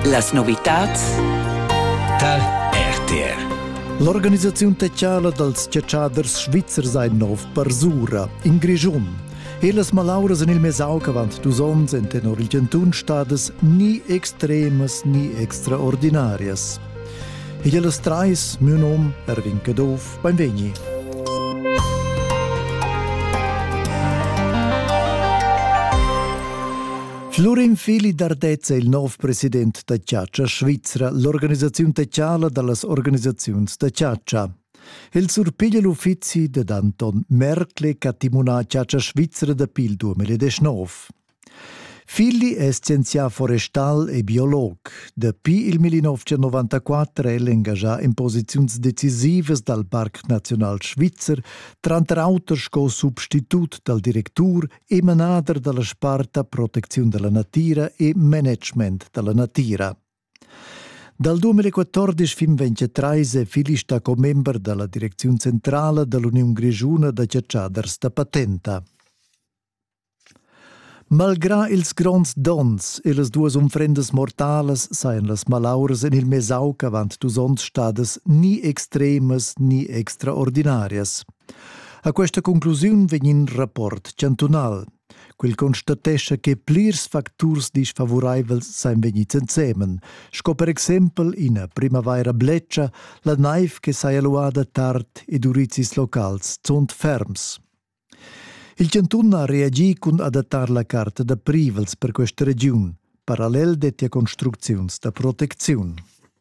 Las novitats der RTR. L'organizzazione tecciala dels cecciaders svizzers ein nov Parsura, in Grigiun. Las malauras in il mesau cavant dus ons en tenor il gentun stades ni extremas ni extraordinarias. E las trais, mio nom, Erwin Cadov, beim Vegni. Florin Fili d'Ardezza è il nuovo presidente da Ciaccia Svizzera, l'organizzazione tecciala dalle organizzazioni da Ciaccia. Il surpiglia l'uffizi de Anton Merkle che timona Ciaccia Svizzera da pil 2019. Fili è scienziato forestal e biolog. Da il 1994 è engagiato in posizioni decisive dal Parc National Svizzer, tra l'altro come substituto dal direttore e manager della Sparta Protezione della Natura e Management della Natura. Dal 2014 fino al 2023 Fili sta come membro della direzione centrale dell'Unione Grigiuna da Cecciaders da Patenta. Malgrà ils grands dons e las duas umfrendas mortales saien las malauras en il mesau cavant dus ons stades ni extremas ni extraordinarias. A questa conclusione vegn in rapport cantonal, quel constatescha che plirs facturs disfavoraivels sain vegnits ensemen, sco per exempel ina primavera bleccia la naiv che saia luada tard ed urizis locals sunt ferms. Il Cantun ha reagito con adattar la carta da privels per questa regione, parallel dettia construzioni da protezione.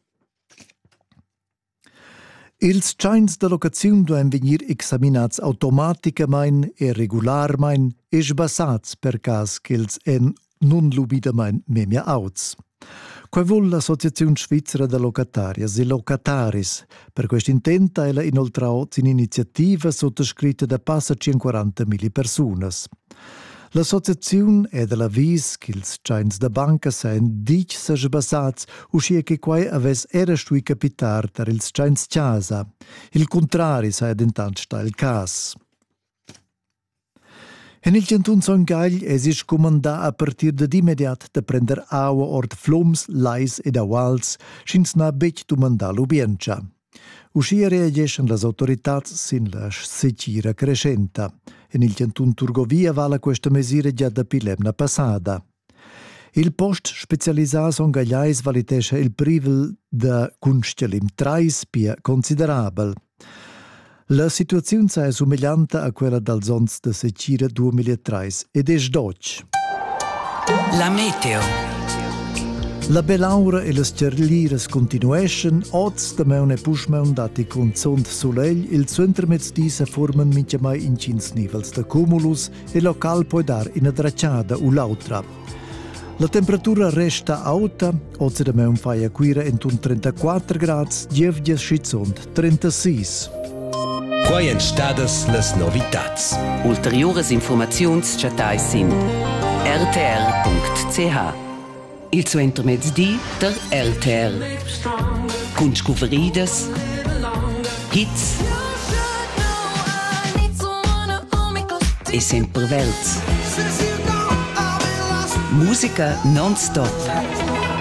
Ils scheins da locazione devono venir examinats automaticamente e regolarmente e sbassats per cas che ils en non lubidamente memia auts. Qua vuol l'Associazione Svizzera de Locatarias e Locataris. Per questo intento ella inoltrò un'iniziativa sottoscritta da passa 40.000 persone. L'associazione è dell'avviso che ils scheins da banca seien dic sa sbassats uscia che quai aves era stui capitar dar ils scheins casa. Il contrario saia d'intant sta il cas. En il Cantun Songagl es comandà a partir d'immediat da prender aua ord flums, lais ed auals, schins na bec domandà l'ubiencha. Uscia reagescen las autoritats sin la secira crescenta. En il Cantun Turgovia vala questa mesira già da pilemna passada. Il post specialisà Songagliais valitescha il privel da cunstelim trais pia considerabel. La situazione è somigliante a quella dal zons de secira 2003 ed è sdoc. La meteo. La belaura e le sterliras continuescen, oz da meune pushmeun dati con zont soleil, il centro mezz'disa forman mincha mai in cins nivels de cumulus e local puoi dar in adracciada u l'autra. La temperatura resta alta, oz da meun fai acquira entun 34 grads, gievgia schizont 36. Quai en stades las novitats. Ulteriores informaziuns chatai sin rtr.ch. Il centro mezz'di der RTR. Cun scuveridas, hits e sempre verts. Musica non-stop.